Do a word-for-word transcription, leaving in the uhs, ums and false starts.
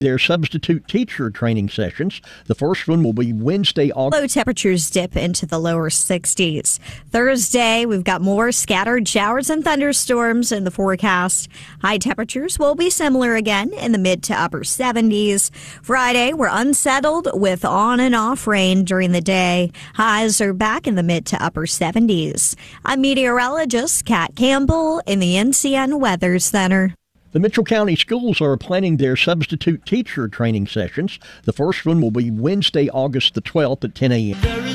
Their substitute teacher training sessions. The first one will be Wednesday. August. Low temperatures dip into the lower sixties. Thursday, we've got more scattered showers and thunderstorms in the forecast. High temperatures will be similar again in the mid to upper seventies. Friday, we're unsettled with on and off rain during the day. Highs are back in the mid to upper seventies. I'm meteorologist Kat Campbell in the N C N Weather Center. The Mitchell County Schools are planning their substitute teacher training sessions. The first one will be Wednesday, August the twelfth at ten a.m.